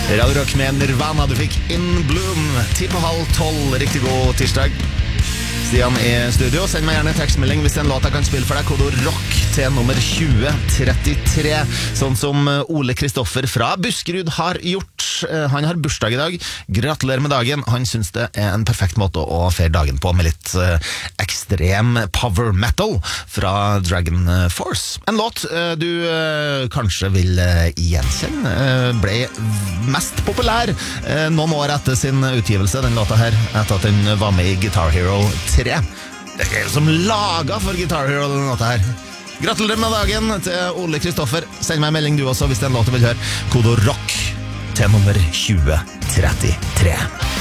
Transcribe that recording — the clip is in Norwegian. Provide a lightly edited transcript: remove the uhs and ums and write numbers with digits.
Radio Rock med Nirvana, du fikk In Bloom 10:30, riktig god tirsdag. Stian i studio, send meg gjerne tekstmelding hvis en låt jeg kan spille for deg, kodord rock til nummer 2033, sånn som Ole Kristoffer fra Buskerud har gjort. Han har bursdag i dag, gratulerer med dagen. Han synes det er en perfekt måte å feire dagen på med litt ekstrem power metal fra Dragon Force. En låt du kanskje vil gjenkjenne, ble mest populær noen år etter sin utgivelse, den låta her, etter at den var med i Guitar Hero 3. Det er jo som laget for Guitar Hero, den låta her. Gratulerer med dagen til Ole Kristoffer. Send meg en melding du også hvis det er en låt du vil høre. Kodord rock til nummer 2033.